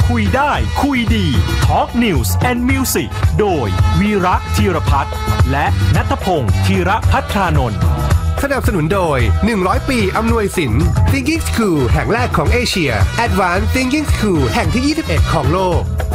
คุยได้คุยดี Talk News and Music โดยวีระธีรพัฒน์และณัฐพงศ์ธีรภัทรานนท์สนับสนุนโดย100ปีอำนวยสิน Thinking School แห่งแรกของเอเชีย Advanced Thinking School แห่งที่21ของโลก